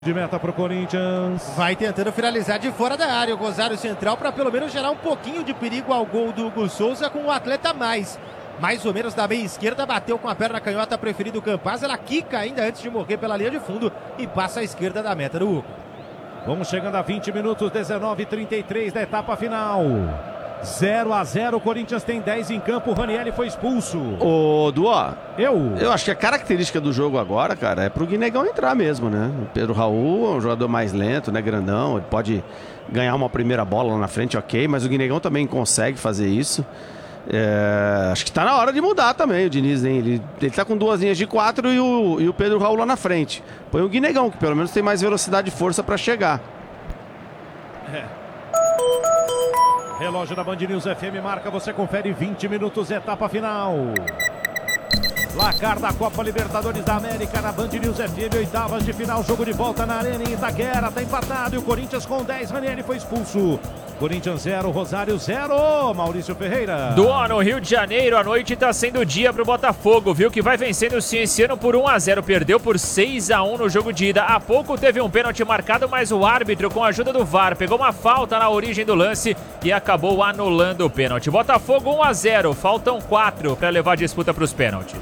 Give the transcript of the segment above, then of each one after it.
De meta para o Corinthians. Vai tentando finalizar de fora da área o Rosário Central para pelo menos gerar um pouquinho de perigo ao gol do Hugo Souza com um atleta a mais. Mais ou menos da meia esquerda, bateu com a perna canhota preferido o Campaz. Ela quica ainda antes de morrer pela linha de fundo e passa à esquerda da meta do Hugo. Vamos chegando a 20 minutos, 19:33 da etapa final. 0-0, o Corinthians tem 10 em campo, o Ranieri foi expulso. Ô, Duó, eu acho que a característica do jogo agora, cara, é pro Guinegão entrar mesmo, né? O Pedro Raul é um jogador mais lento, né, grandão, ele pode ganhar uma primeira bola lá na frente, ok, mas o Guinegão também consegue fazer isso. Acho que tá na hora de mudar também o Diniz, hein? Ele tá com duas linhas de 4 e o Pedro Raul lá na frente. Põe o Guinegão, que pelo menos tem mais velocidade e força pra chegar. Relógio da Band News FM marca, você confere 20 minutos, etapa final. Placar da Copa Libertadores da América na Band News FM, oitavas de final, jogo de volta na Arena em Itaquera, tá empatado e o Corinthians com 10, Ranieri foi expulso. Corinthians 0, Rosário 0, Maurício Ferreira. No Rio de Janeiro, a noite tá sendo dia pro Botafogo, viu? Que vai vencendo o Cienciano por 1-0, perdeu por 6-1 no jogo de ida. Há pouco teve um pênalti marcado, mas o árbitro, com a ajuda do VAR, pegou uma falta na origem do lance e acabou anulando o pênalti. Botafogo 1-0, faltam 4 para levar a disputa pros pênaltis.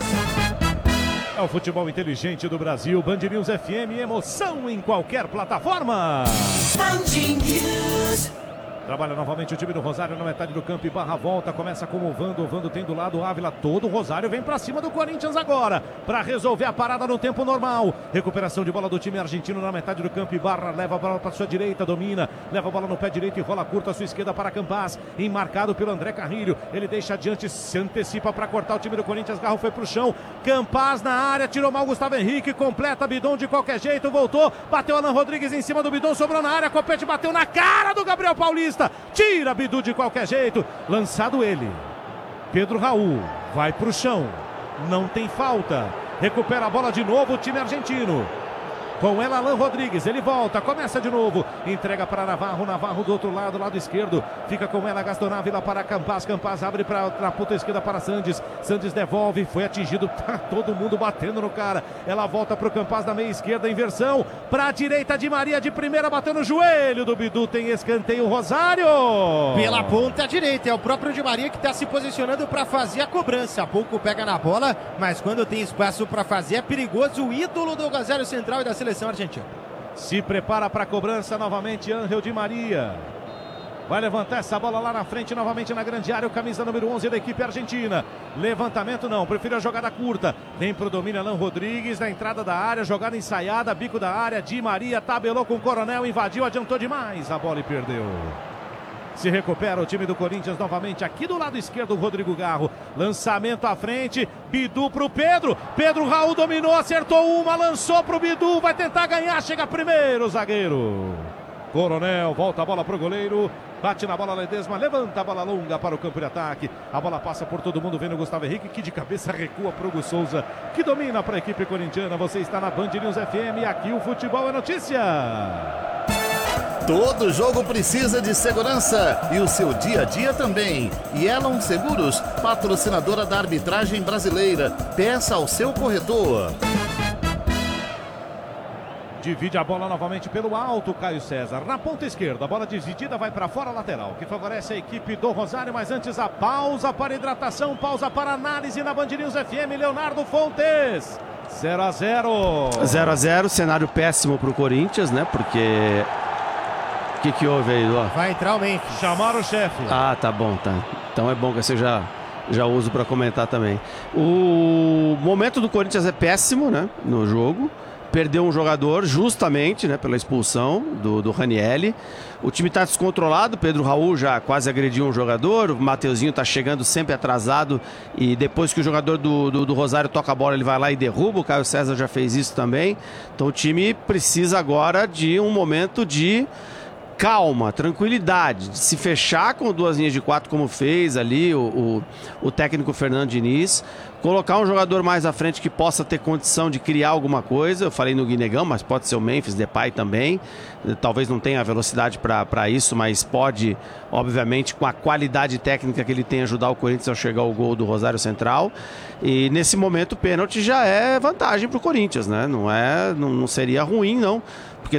É o futebol inteligente do Brasil, Band News FM, emoção em qualquer plataforma. Band News. Trabalha novamente o time do Rosário na metade do campo e barra volta, começa com o Vando tem do lado o Ávila, todo o Rosário vem pra cima do Corinthians agora, pra resolver a parada no tempo normal. Recuperação de bola do time argentino na metade do campo e barra, leva a bola pra sua direita, domina, leva a bola no pé direito e rola curta à sua esquerda para Campaz, enmarcado pelo André Carrilho, ele deixa adiante, se antecipa pra cortar o time do Corinthians, Garro foi pro chão, Campaz na área, tirou mal Gustavo Henrique, completa Bidon de qualquer jeito, voltou, bateu Alan Rodrigues em cima do Bidon, sobrou na área, Copete bateu na cara do Gabriel Paulista. Tira Bidu de qualquer jeito, lançado ele, Pedro Raul, vai pro chão, não tem falta, recupera a bola de novo o time argentino, com ela Alan Rodrigues, ele volta, começa de novo, entrega para Navarro do outro lado, lado esquerdo, fica com ela Gaston Ávila para Campaz abre na ponta esquerda para Sandes devolve, foi atingido, tá todo mundo batendo no cara, ela volta pro Campaz na meia esquerda, inversão, para a direita de Maria de primeira, bateu no joelho do Bidu, tem escanteio Rosário. Pela ponta direita, é o próprio Di Maria que está se posicionando para fazer a cobrança, há pouco pega na bola, mas quando tem espaço para fazer é perigoso, o ídolo do Rosário Central e da seleção argentina. Se prepara para a cobrança novamente, Ángel Di Maria. Vai levantar essa bola lá na frente, novamente na grande área, o camisa número 11 da equipe argentina. Levantamento não, prefere a jogada curta. Vem pro domínio Alan Rodrigues, na entrada da área, jogada ensaiada, bico da área, Di Maria tabelou com o Coronel, invadiu, adiantou demais a bola e perdeu. Se recupera o time do Corinthians novamente aqui do lado esquerdo, o Rodrigo Garro. Lançamento à frente, Bidu pro Pedro. Pedro Raul dominou, acertou uma, lançou pro Bidu, vai tentar ganhar, chega primeiro o zagueiro. Coronel, volta a bola pro goleiro, bate na bola Ledesma, levanta a bola longa para o campo de ataque. A bola passa por todo mundo, vem no Gustavo Henrique, que de cabeça recua pro Hugo Souza, que domina para a equipe corintiana. Você está na Band News FM e aqui o futebol é notícia. Todo jogo precisa de segurança e o seu dia a dia também. Yellow Seguros, patrocinadora da arbitragem brasileira. Peça ao seu corretor. Divide a bola novamente pelo alto, Caio César. Na ponta esquerda, a bola dividida vai para fora, lateral, que favorece a equipe do Rosário. Mas antes a pausa para hidratação, pausa para análise na Band News FM. Leonardo Fontes. 0-0. 0-0, cenário péssimo pro Corinthians, né? Porque... O que houve aí, ó? Vai entrar o Memphis. Chamaram o chefe. Ah, tá bom, tá. Então é bom que você já uso para comentar também. O momento do Corinthians é péssimo, né? No jogo. Perdeu um jogador justamente, né? Pela expulsão do Ranieri. O time tá descontrolado. Pedro Raul já quase agrediu um jogador. O Mateuzinho tá chegando sempre atrasado. E depois que o jogador do Rosário toca a bola, ele vai lá e derruba. O Caio César já fez isso também. Então o time precisa agora de um momento de calma, tranquilidade, de se fechar com 2 linhas de 4 como fez ali o técnico Fernando Diniz, colocar um jogador mais à frente que possa ter condição de criar alguma coisa. Eu falei no Guinegão, mas pode ser o Memphis Depay também, talvez não tenha a velocidade para isso, mas pode, obviamente, com a qualidade técnica que ele tem, ajudar o Corinthians a chegar ao gol do Rosário Central. E nesse momento o pênalti já é vantagem para o Corinthians, né? Não seria ruim não,